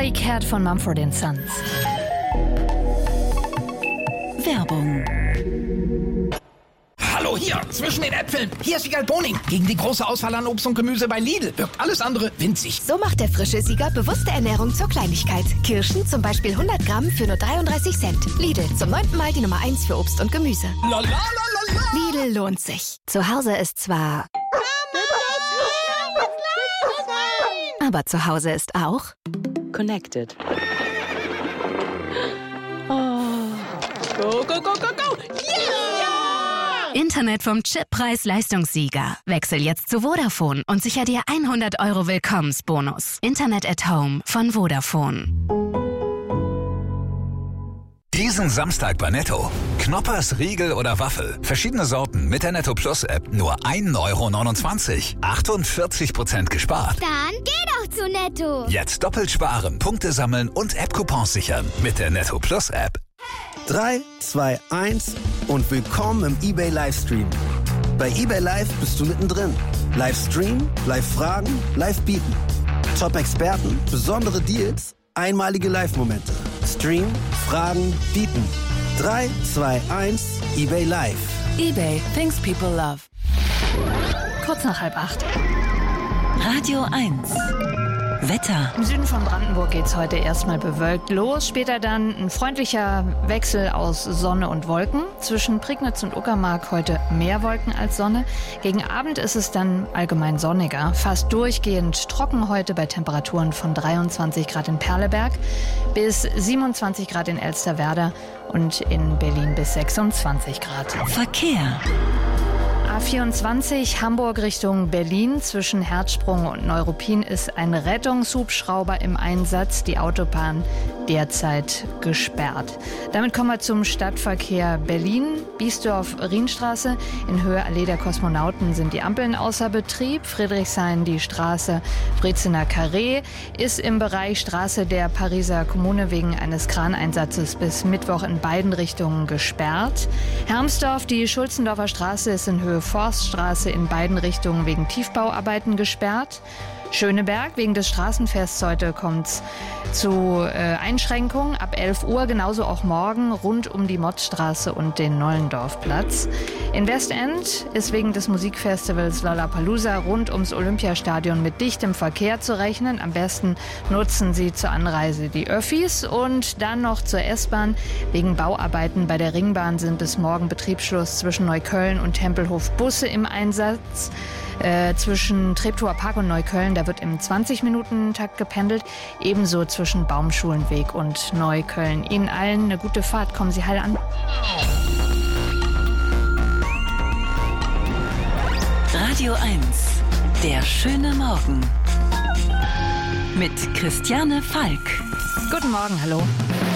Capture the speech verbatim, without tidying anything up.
Sorry Cat von Mumford and Sons. Werbung. Hallo hier, zwischen den Äpfeln. Hier ist Siegal Boning. Gegen die große Auswahl an Obst und Gemüse bei Lidl wirkt alles andere winzig. So macht der frische Sieger bewusste Ernährung zur Kleinigkeit. Kirschen zum Beispiel hundert Gramm für nur dreiunddreißig Cent. Lidl, zum neunten Mal die Nummer eins für Obst und Gemüse. La, la, la, la, la. Lidl lohnt sich. Zu Hause ist zwar... Aber zu Hause ist auch... Connected. Oh. Go, go, go, go, go! Yeah! Internet vom Chip Preis-Leistungssieger. Wechsel jetzt zu Vodafone und sicher dir hundert Euro Willkommensbonus. Internet at Home von Vodafone. Diesen Samstag bei Netto. Knoppers, Riegel oder Waffel. Verschiedene Sorten mit der Netto Plus App. Nur ein Euro neunundzwanzig. achtundvierzig Prozent gespart. Dann geh doch zu Netto. Jetzt doppelt sparen, Punkte sammeln und App-Coupons sichern mit der Netto Plus App. drei, zwei, eins und willkommen im eBay Livestream. Bei eBay Live bist du mittendrin. Livestream, Live-Fragen, Live-Bieten. Top-Experten, besondere Deals, einmalige Live-Momente. Stream, Fragen, Bieten. drei, zwei, eins, eBay Live. eBay, things people love. Kurz nach halb acht. Radio eins. Wetter. Im Süden von Brandenburg geht's heute erstmal bewölkt los. Später dann ein freundlicher Wechsel aus Sonne und Wolken. Zwischen Prignitz und Uckermark heute mehr Wolken als Sonne. Gegen Abend ist es dann allgemein sonniger. Fast durchgehend trocken heute bei Temperaturen von dreiundzwanzig Grad in Perleberg bis siebenundzwanzig Grad in Elsterwerda und in Berlin bis sechsundzwanzig Grad. Verkehr. A vierundzwanzig Hamburg Richtung Berlin. Zwischen Herzsprung und Neuruppin ist ein Rettungshubschrauber im Einsatz. Die Autobahn derzeit gesperrt. Damit kommen wir zum Stadtverkehr Berlin. Biesdorf-Rienstraße. In Höhe Allee der Kosmonauten sind die Ampeln außer Betrieb. Friedrichshain die Straße Brezener Carré ist im Bereich Straße der Pariser Kommune wegen eines Kraneinsatzes bis Mittwoch in beiden Richtungen gesperrt. Hermsdorf, die Schulzendorfer Straße ist in Höhe Forststraße in beiden Richtungen wegen Tiefbauarbeiten gesperrt. Schöneberg, wegen des Straßenfests heute kommt es zu äh, Einschränkungen ab elf Uhr, genauso auch morgen rund um die Motzstraße und den Nollendorfplatz. In Westend ist wegen des Musikfestivals Lollapalooza rund ums Olympiastadion mit dichtem Verkehr zu rechnen. Am besten nutzen Sie zur Anreise die Öffis und dann noch zur S-Bahn. Wegen Bauarbeiten bei der Ringbahn sind bis morgen Betriebsschluss zwischen Neukölln und Tempelhof Busse im Einsatz. Äh, zwischen Treptower Park und Neukölln, da wird im zwanzig-Minuten-Takt gependelt. Ebenso zwischen Baumschulenweg und Neukölln. Ihnen allen eine gute Fahrt. Kommen Sie heil an. Radio eins. Der schöne Morgen. Mit Christiane Falk. Guten Morgen, hallo.